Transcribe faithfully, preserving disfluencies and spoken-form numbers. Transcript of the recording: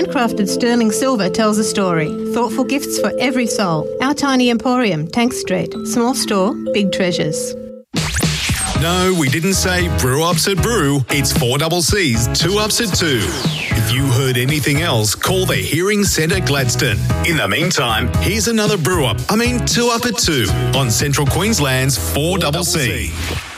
Handcrafted sterling silver tells a story. Thoughtful gifts for every soul. Our tiny emporium, Tank Street. Small store, big treasures. No, we didn't say brew ups at brew. It's four double C's, two ups at two. If you heard anything else, call the Hearing Centre Gladstone. In the meantime, here's another brew up, I mean two up at two, on Central Queensland's four double C.